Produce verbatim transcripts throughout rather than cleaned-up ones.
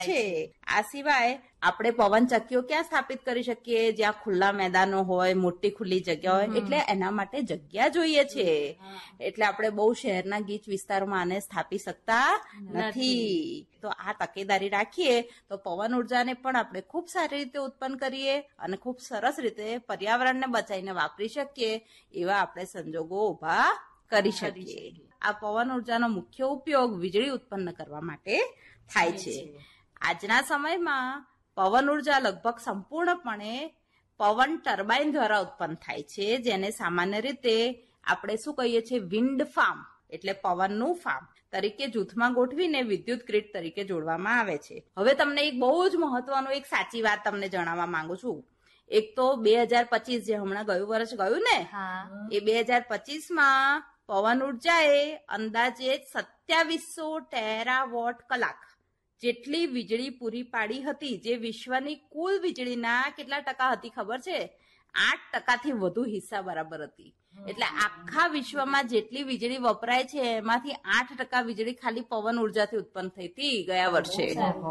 છે. આ સિવાય આપણે પવન ચક્કીઓ ક્યાં સ્થાપિત કરી શકીએ? જ્યાં ખુલ્લા મેદાનો હોય, મોટી ખુલ્લી જગ્યા હોય, એટલે એના માટે જગ્યા જોઈએ છે. એટલે આપણે બહુ શહેરના ગીચ વિસ્તારોમાં આને સ્થાપી શકતા નથી. તો આ તકેદારી રાખીએ તો પવન ઉર્જાને પણ આપણે ખૂબ સારી રીતે ઉત્પન્ન કરીએ અને ખૂબ સરસ રીતે પર્યાવરણને બચાવીને વાપરી શકીએ એવા આપણે સંજોગો ઉભા કરી શકીએ. આ પવન ઉર્જાનો મુખ્ય ઉપયોગ વીજળી ઉત્પન્ન કરવા માટે થાય છે. આજના સમયમાં પવન ઉર્જા લગભગ સંપૂર્ણપણે પવન ટર્બાઇન દ્વારા ઉત્પન્ન થાય છે, જેને સામાન્ય રીતે આપણે શું કહીએ છીએ, વિન્ડ ફાર્મ એટલે પવનનું ફાર્મ તરીકે જૂથમાં ગોઠવીને વિદ્યુત ગ્રીડ તરીકે જોડવામાં આવે છે. હવે તમને એક બહુ જ મહત્વનું એક સાચી વાત તમને જણાવવા માંગુ છું. એક તો બે હજાર પચીસ જે હમણાં ગયું વર્ષ ગયું ને, એ બે હજાર પચીસ માં પવન ઉર્જાએ અંદાજે સત્યાવીસો ટેરાવોટ કલાક જેટલી વીજળી પૂરી પાડી હતી, જે વિશ્વની કુલ વીજળીના કેટલા ટકા હતી ખબર છે? આઠ ટકાથી વધુ હિસ્સા બરાબર હતી. એટલે આખા વિશ્વમાં જેટલી વીજળી વપરાય છે એમાંથી આઠ ટકા વીજળી ખાલી પવન ઉર્જાથી ઉત્પન્ન થઈ હતી ગયા વર્ષે.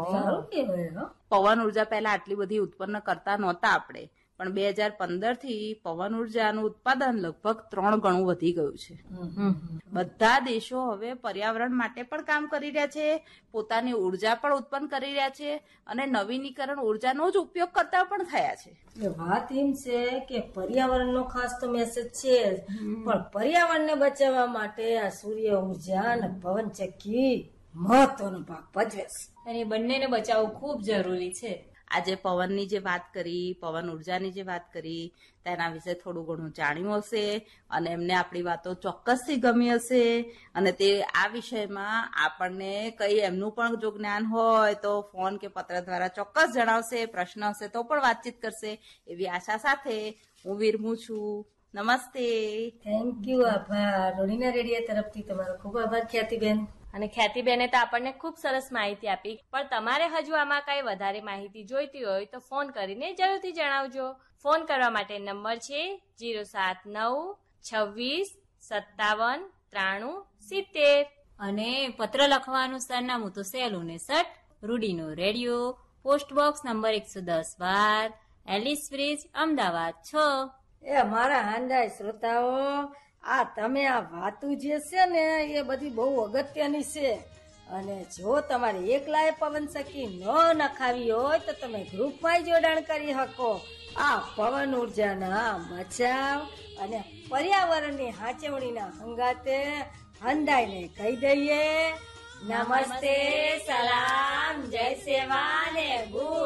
પવન ઉર્જા પહેલા આટલી બધી ઉત્પન્ન કરતા નહોતા આપણે, પણ બે હજાર પંદર થી પવન ઉર્જાનું ઉત્પાદન લગભગ ત્રણ ગણું વધી ગયું છે. બધા દેશો હવે પર્યાવરણ માટે પણ કામ કરી રહ્યા છે, પોતાની ઉર્જા પણ ઉત્પન્ન કરી રહ્યા છે અને નવીનીકરણ ઉર્જાનો જ ઉપયોગ કરતા પણ થયા છે. વાત એમ છે કે પર્યાવરણનો ખાસ તો મેસેજ છે, પણ પર્યાવરણને બચાવવા માટે આ સૂર્ય ઉર્જા અને પવન ચક્કી મહત્વનો ભાગ ભજવે છે અને બંનેને બચાવવું ખૂબ જરૂરી છે. આજે પવનની જે વાત કરી, પવન ઉર્જાની જે વાત કરી, તેના વિશે થોડું ઘણું જાણ્યું હશે અને એમને આપણી વાતો ચોક્કસથી ગમી હશે અને તે આ વિષયમાં આપણને કઈ એમનું પણ જો જ્ઞાન હોય તો ફોન કે પત્ર દ્વારા ચોક્કસ જણાવશે. પ્રશ્ન હશે તો પણ વાતચીત કરશે એવી આશા સાથે હું વિરમું છું. નમસ્તે. Thank you. આભાર. રોડિના રેડિયા તરફથી તમારો ખૂબ આભાર ખ્યાતિબેન. અને ખ્યાતિબેને તો આપણને ખૂબ સરસ માહિતી આપી, પણ તમારે હજુ આમાં કઈ વધારે માહિતી જોઈતી હોય તો ફોન કરીને જરૂરથી જણાવજો. ફોન કરવા માટે નંબર છે જીરો સાત નવ છવ્વીસ સત્તાવન ત્રાણું સિત્તેર અને પત્ર લખવાનું સરનામું તો સહેલું ને સટ, રૂડીનો રેડિયો, પોસ્ટ બોક્સ નંબર એકસો દસ બાર, એલિસ બ્રિજ, અમદાવાદ છ. એ મારા હાંડાય શ્રોતાઓ, આ તમે આ વાતું જે છે ને એ બધી બહુ અગત્યની છે અને જો તમારે એકલાએ પવન ચક્કી ન નખાવી હોય તો તમે ગ્રુપમાં જોડાણ કરી શકો. આ પવન ઉર્જાના બચાવ અને પર્યાવરણની સાચવણીના હંગાતે હંડાઈને કહી દઈએ નમસ્તે, સલામ, જય સેવા ને ગુડ